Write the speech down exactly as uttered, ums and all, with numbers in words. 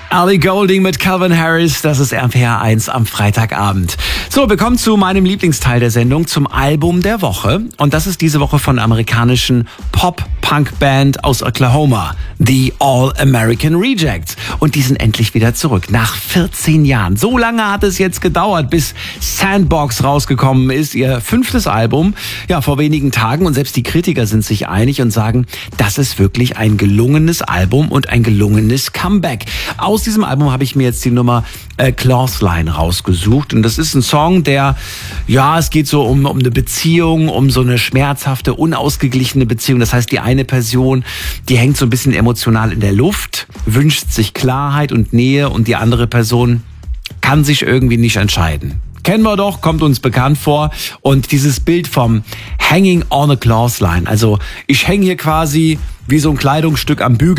Ellie Goulding mit Calvin Harris, das ist R P R eins am Freitagabend. So, wir kommen zu meinem Lieblingsteil der Sendung, zum Album der Woche. Und das ist diese Woche von der amerikanischen Pop-Punk-Band aus Oklahoma, The All-American Rejects. Und die sind endlich wieder zurück, nach vierzehn Jahren. So lange hat es jetzt gedauert, bis Sandbox rausgekommen ist, ihr fünftes Album, ja, vor wenigen Tagen. Und selbst die Kritiker sind sich einig und sagen, das ist wirklich ein gelungenes Album und ein gelungenes Comeback. Aus diesem Album habe ich mir jetzt die Nummer äh, Clothesline rausgesucht. Und das ist ein Song, der, ja, es geht so um, um eine Beziehung, um so eine schmerzhafte, unausgeglichene Beziehung. Das heißt, die eine Person, die hängt so ein bisschen emotional in der Luft, wünscht sich Klarheit und Nähe, und die andere Person kann sich irgendwie nicht entscheiden. Kennen wir doch, kommt uns bekannt vor. Und dieses Bild vom Hanging on a Clothesline, also ich hänge hier quasi wie so ein Kleidungsstück am Bügel.